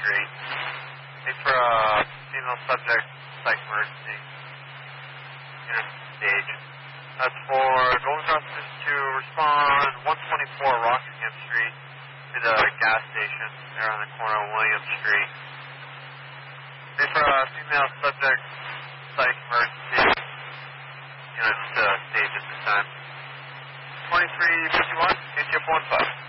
Street. Wait for a female subject, psych emergency, stage. That's for Golden Cross to respond 124 Rockingham Street to the gas station there on the corner of William Street. Wait for a female subject, psych emergency, stage at this time. 2351, KTF 15.